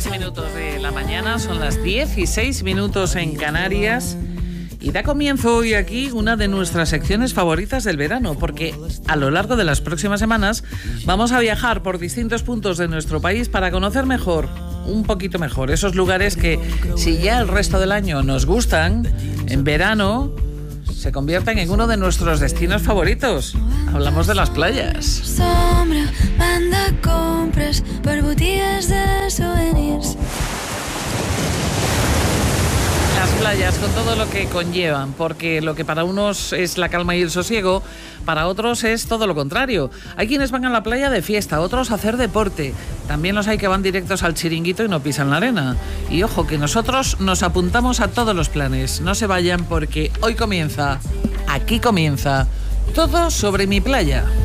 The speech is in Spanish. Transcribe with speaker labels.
Speaker 1: 6 de la mañana, son las 16 en Canarias. Y da comienzo hoy aquí una de nuestras secciones favoritas del verano, porque a lo largo de las próximas semanas vamos a viajar por distintos puntos de nuestro país para conocer mejor, un poquito mejor, esos lugares que, si ya el resto del año nos gustan, en verano se convierten en uno de nuestros destinos favoritos. Hablamos de las playas.
Speaker 2: Sombra, manda compres per botigues de souvenirs.
Speaker 1: Las playas, con todo lo que conllevan, porque lo que para unos es la calma y el sosiego, para otros es todo lo contrario. Hay quienes van a la playa de fiesta, otros a hacer deporte. También los hay que van directos al chiringuito y no pisan la arena. Y ojo, que nosotros nos apuntamos a todos los planes. No se vayan porque hoy comienza, aquí comienza, todo sobre mi playa.